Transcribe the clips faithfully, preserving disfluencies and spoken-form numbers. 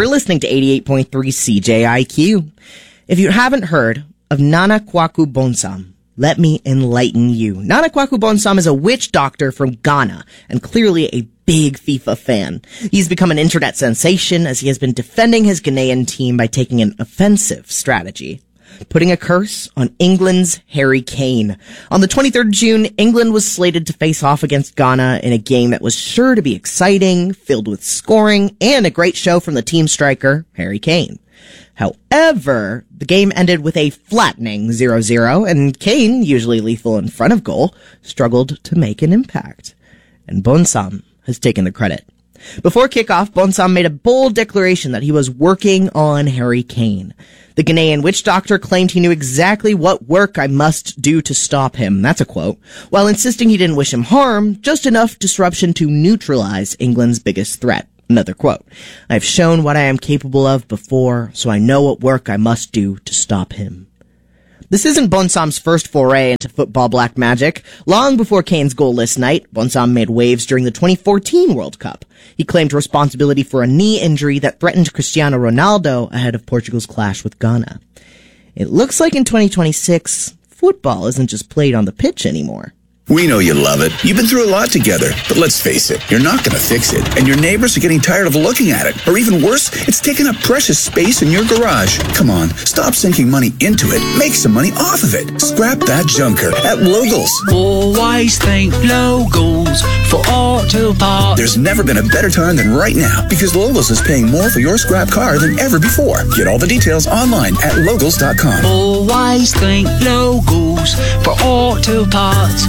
You're listening to eighty-eight point three C J I Q. If you haven't heard of Nana Kwaku Bonsam, let me enlighten you. Nana Kwaku Bonsam is a witch doctor from Ghana and clearly a big FIFA fan. He's become an internet sensation as he has been defending his Ghanaian team by taking an offensive strategy, putting a curse on England's Harry Kane. On the twenty-third of June, England was slated to face off against Ghana in a game that was sure to be exciting, filled with scoring, and a great show from the team striker, Harry Kane. However, the game ended with a flattening zero zero, and Kane, usually lethal in front of goal, struggled to make an impact. And Bonsam has taken the credit. Before kickoff, Bonsam made a bold declaration that he was working on Harry Kane. The Ghanaian witch doctor claimed he knew exactly what work I must do to stop him. That's a quote. While insisting he didn't wish him harm, just enough disruption to neutralize England's biggest threat. Another quote. I've shown what I am capable of before, so I know what work I must do to stop him. This isn't Bonsam's first foray into football black magic. Long before Kane's goalless night, Bonsam made waves during the twenty fourteen World Cup. He claimed responsibility for a knee injury that threatened Cristiano Ronaldo ahead of Portugal's clash with Ghana. It looks like in twenty twenty-six, football isn't just played on the pitch anymore. We know you love it. You've been through a lot together. But let's face it, you're not going to fix it. And your neighbors are getting tired of looking at it. Or even worse, it's taking up precious space in your garage. Come on, stop sinking money into it. Make some money off of it. Scrap that junker at Logos. Always think Logos for auto parts. There's never been a better time than right now because Logos is paying more for your scrap car than ever before. Get all the details online at logos dot com. Always think Logos for auto parts.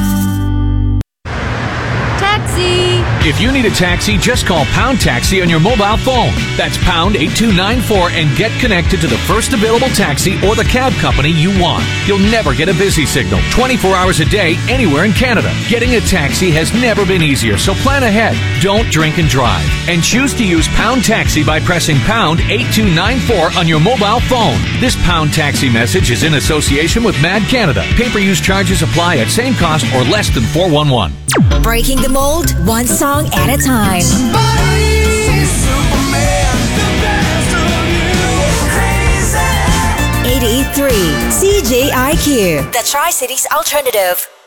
If you need a taxi, just call Pound Taxi on your mobile phone. That's pound eight two nine four and get connected to the first available taxi or the cab company you want. You'll never get a busy signal twenty-four hours a day anywhere in Canada. Getting a taxi has never been easier, so plan ahead. Don't drink and drive. And choose to use Pound Taxi by pressing pound eight two nine four on your mobile phone. This Pound Taxi message is in association with Mad Canada. Pay-per-use charges apply at same cost or less than four one one. Breaking the mold, one song at a time. eighty-eight point three C J I Q, the Tri-Cities Alternative.